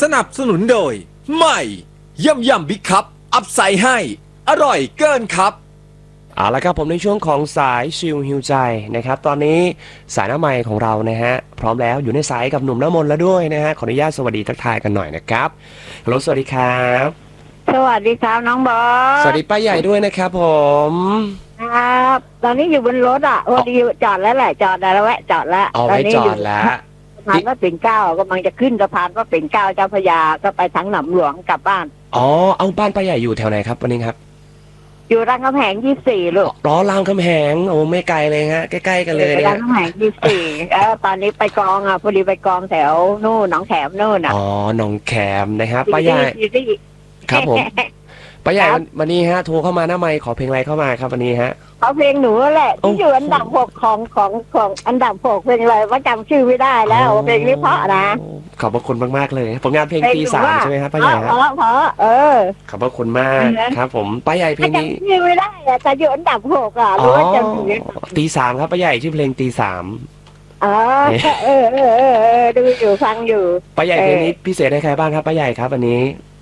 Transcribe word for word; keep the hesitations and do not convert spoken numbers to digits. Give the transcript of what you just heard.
สนับสนุนโดยใหม่ยำยำบิ๊กคัพอัพไซด์ให้อร่อยเกินครับเอาละครับผมในช่วงของสายชิลฮิวใจนะครับตอนนี้สายหน้าไมค์ของเรานะฮะพร้อมแล้วอยู่ในสายกับหนุ่มน้ำมนต์แล้วด้วยนะฮะขออนุญาตสวัสดีทักทายกันหน่อยนะครับฮัลโหลสวัสดีครับสวัสดีครับน้องบอสสวัสดีป้าใหญ่ด้วยนะครับผมครับตอนนี้อยู่บนรถอ่ะพอดีจอดแล้วแหละจอดแล้วแวะจอดแล้วเอาไว้จอดแล้วสะพานพระปิ่นเกล้ากำลังจะขึ้นสะพานพระปิ่นเกล้าเจ้าพระยาก็ไปทางหนำหลวงกลับบ้านอ๋อเอาบ้านป้าใหญ่อยู่แถวไหนครับวันนี้ครับอยู่รามคำแหงยี่สิบสี่ลูกล้อรามคำแหงโอ้ไม่ไกลเลยฮะใกล้ๆกันเลยเนี่ยรามคำแหงยี่สิบสี่แล้วตอนนี้ไปกองอ่ะพอดีไปกองแถวนู่นหนองแขมนู่นอ่ะอ๋อหนองแขมนะครับป้าใหญ่ครับผมป้าใหญ่วันนี้ฮะโทรเข้ามาหน้าไมค์ขอเพลงอะไรเข้ามาครับวันนี้ฮะเขาเพลงหนูแหละที่อยู่อันดับหกของของของอันดับหกเพลงอะไรว่าจำชื่อไม่ได้แล้วเพลงนี้เพราะนะขอบพระคุณมากๆเลยผลงานเพลงตีสามใช่ไหมครับป้าใหญ่เพราะเพราะเออขอบพระคุณมากครับผมป้าใหญ่เพลงนี้จำชื่อไม่ได้อะแต่อยู่อันดับหกอ่ะรู้ว่าจำตีสามครับป้าใหญ่ชื่อเพลงตีสามอ๋อเออเออเออดูอยู่ฟังอยู่ป้าใหญ่เพลงนี้พิเศษให้ใครบ้างครับป้าใหญ่ครับวันนี้